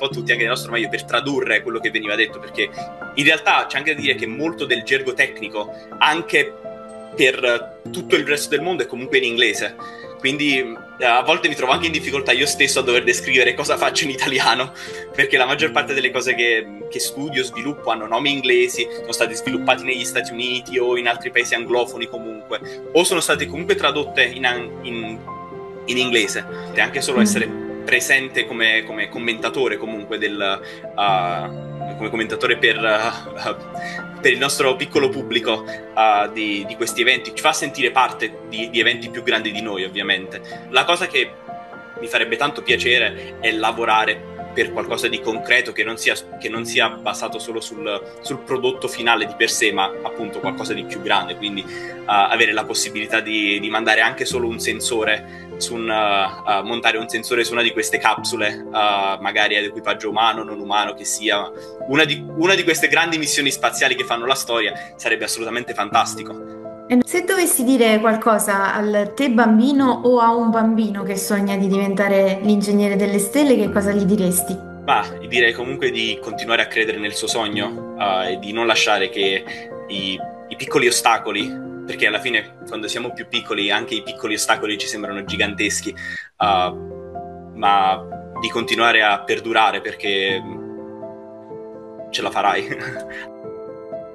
po' tutti, anche nel nostro meglio, per tradurre quello che veniva detto, perché in realtà c'è anche da dire che molto del gergo tecnico, anche per tutto il resto del mondo, è comunque in inglese. Quindi a volte mi trovo anche in difficoltà io stesso a dover descrivere cosa faccio in italiano, perché la maggior parte delle cose che studio, sviluppo, hanno nomi inglesi, sono stati sviluppati negli Stati Uniti o in altri paesi anglofoni comunque, o sono state comunque tradotte in inglese. E anche solo essere presente come commentatore comunque come commentatore per il nostro piccolo pubblico di questi eventi ci fa sentire parte di eventi più grandi di noi, ovviamente. La cosa che mi farebbe tanto piacere è lavorare per qualcosa di concreto che non sia basato solo sul prodotto finale di per sé, ma appunto qualcosa di più grande, quindi avere la possibilità di mandare anche solo un sensore montare un sensore su una di queste capsule, magari ad equipaggio umano, non umano che sia, una di queste grandi missioni spaziali che fanno la storia, sarebbe assolutamente fantastico. E se dovessi dire qualcosa al te bambino o a un bambino che sogna di diventare l'ingegnere delle stelle, che cosa gli diresti? Ma direi comunque di continuare a credere nel suo sogno, e di non lasciare che i piccoli ostacoli, perché alla fine quando siamo più piccoli anche i piccoli ostacoli ci sembrano giganteschi, ma di continuare a perdurare, perché ce la farai.